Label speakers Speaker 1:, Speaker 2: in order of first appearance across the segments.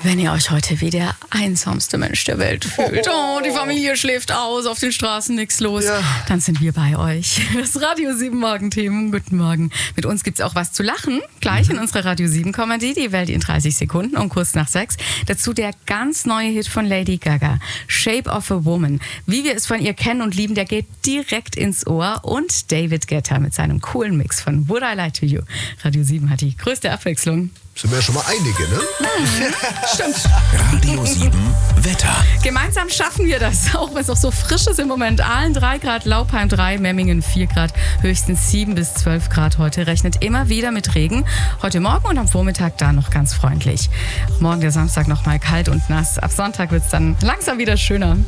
Speaker 1: Wenn ihr euch heute wie der einsamste Mensch der Welt fühlt, die Familie schläft aus, auf den Straßen nichts los, dann sind wir bei euch. Das Radio 7 Morgenteam, guten Morgen. Mit uns gibt's auch was zu lachen, gleich in unserer Radio 7 Comedy, die Welt in 30 Sekunden um kurz nach 6. Dazu der ganz neue Hit von Lady Gaga, Shape of a Woman. Wie wir es von ihr kennen und lieben, der geht direkt ins Ohr. Und David Guetta mit seinem coolen Mix von Would I Lie to You. Radio 7 hat die größte Abwechslung.
Speaker 2: Sind wir ja schon mal einige, ne?
Speaker 1: Stimmt.
Speaker 3: Radio 7 Wetter.
Speaker 1: Gemeinsam schaffen wir das, auch wenn es noch so frisch ist im Moment. Aalen 3 Grad, Laupheim 3, Memmingen 4 Grad, höchstens 7 bis 12 Grad heute. Rechnet immer wieder mit Regen. Heute Morgen und am Vormittag da noch ganz freundlich. Auch morgen der Samstag noch mal kalt und nass. Ab Sonntag wird es dann langsam wieder schöner.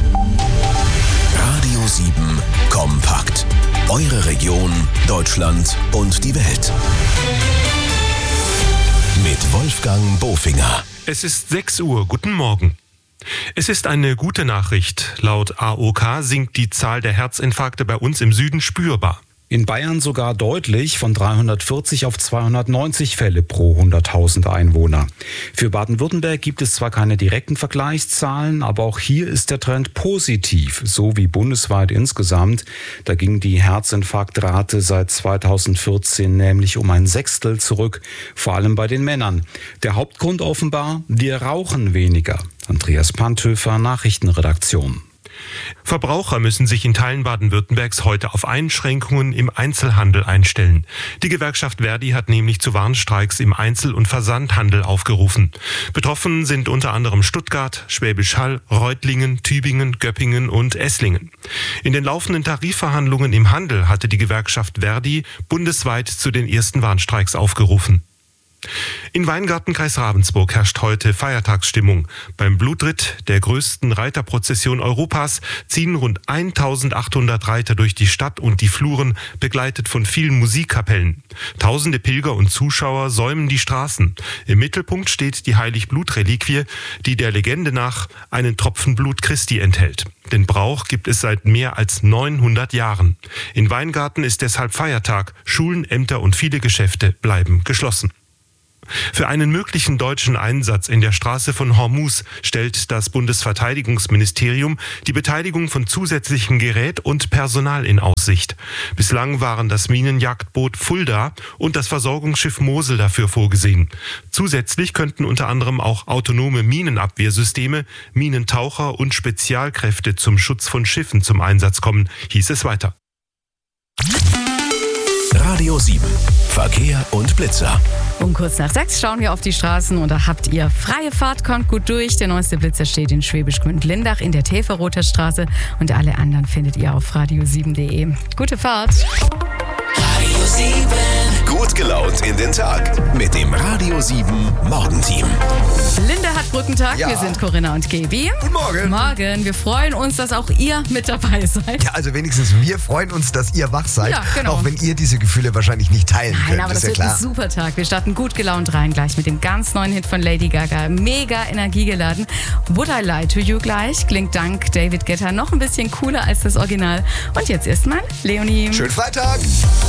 Speaker 3: Radio 7 kompakt. Eure Region, Deutschland und die Welt. Mit Wolfgang Bofinger.
Speaker 4: Es ist 6 Uhr. Guten Morgen. Es ist eine gute Nachricht. Laut AOK sinkt die Zahl der Herzinfarkte bei uns im Süden spürbar.
Speaker 5: In Bayern sogar deutlich, von 340 auf 290 Fälle pro 100.000 Einwohner. Für Baden-Württemberg gibt es zwar keine direkten Vergleichszahlen, aber auch hier ist der Trend positiv, so wie bundesweit insgesamt. Da ging die Herzinfarktrate seit 2014 nämlich um ein Sechstel zurück, vor allem bei den Männern. Der Hauptgrund offenbar, wir rauchen weniger. Andreas Panthöfer, Nachrichtenredaktion.
Speaker 4: Verbraucher müssen sich in Teilen Baden-Württembergs heute auf Einschränkungen im Einzelhandel einstellen. Die Gewerkschaft ver.di hat nämlich zu Warnstreiks im Einzel- und Versandhandel aufgerufen. Betroffen sind unter anderem Stuttgart, Schwäbisch Hall, Reutlingen, Tübingen, Göppingen und Esslingen. In den laufenden Tarifverhandlungen im Handel hatte die Gewerkschaft ver.di bundesweit zu den ersten Warnstreiks aufgerufen. In Weingarten, Kreis Ravensburg, herrscht heute Feiertagsstimmung. Beim Blutritt, der größten Reiterprozession Europas, ziehen rund 1800 Reiter durch die Stadt und die Fluren, begleitet von vielen Musikkapellen. Tausende Pilger und Zuschauer säumen die Straßen. Im Mittelpunkt steht die Heiligblutreliquie, die der Legende nach einen Tropfen Blut Christi enthält. Den Brauch gibt es seit mehr als 900 Jahren. In Weingarten ist deshalb Feiertag. Schulen, Ämter und viele Geschäfte bleiben geschlossen. Für einen möglichen deutschen Einsatz in der Straße von Hormuz stellt das Bundesverteidigungsministerium die Beteiligung von zusätzlichem Gerät und Personal in Aussicht. Bislang waren das Minenjagdboot Fulda und das Versorgungsschiff Mosel dafür vorgesehen. Zusätzlich könnten unter anderem auch autonome Minenabwehrsysteme, Minentaucher und Spezialkräfte zum Schutz von Schiffen zum Einsatz kommen, hieß es weiter.
Speaker 3: Radio 7 Verkehr und Blitzer.
Speaker 1: Um kurz nach 6 schauen wir auf die Straßen und da habt ihr freie Fahrt, kommt gut durch. Der neueste Blitzer steht in Schwäbisch Gmünd-Lindach in der Täferroter Straße und alle anderen findet ihr auf radio7.de. Gute Fahrt!
Speaker 3: Radio 7. Gut gelaunt in den Tag mit dem Radio 7 Morgenteam.
Speaker 1: Linde hat Brückentag,
Speaker 2: Ja.
Speaker 1: wir sind Corinna und Gaby.
Speaker 2: Guten Morgen.
Speaker 1: Morgen, wir freuen uns, dass auch ihr mit dabei seid.
Speaker 2: Ja, also wenigstens wir freuen uns, dass ihr wach seid.
Speaker 1: Ja, genau.
Speaker 2: Auch wenn ihr diese Gefühle wahrscheinlich nicht teilen könnt.
Speaker 1: Nein, aber das
Speaker 2: ist ja
Speaker 1: wird
Speaker 2: klar.
Speaker 1: ein super Tag. Wir starten gut gelaunt rein gleich mit dem ganz neuen Hit von Lady Gaga. Mega energiegeladen. Would I Lie to You gleich klingt dank David Guetta noch ein bisschen cooler als das Original. Und jetzt erstmal Leonie.
Speaker 2: Schönen Freitag.